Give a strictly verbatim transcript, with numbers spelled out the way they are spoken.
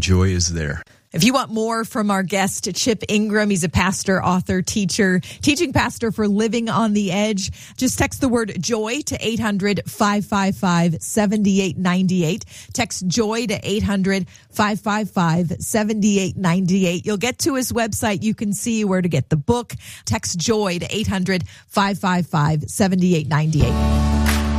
joy is there. If you want more from our guest, Chip Ingram, he's a pastor, author, teacher, teaching pastor for Living on the Edge. Just text the word joy to eight hundred, five five five, seven eight nine eight. Text joy to eight hundred, five five five, seven eight nine eight. You'll get to his website. You can see where to get the book. Text joy to eight hundred, five five five, seven eight nine eight.